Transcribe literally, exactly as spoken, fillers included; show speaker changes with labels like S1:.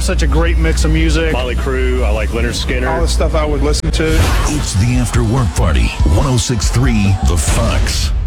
S1: have such a great mix of music.
S2: Motley Crue, I like Leonard Skinner.
S3: All the stuff I would listen to.
S4: It's the After Work Party, one oh six point three The Fox.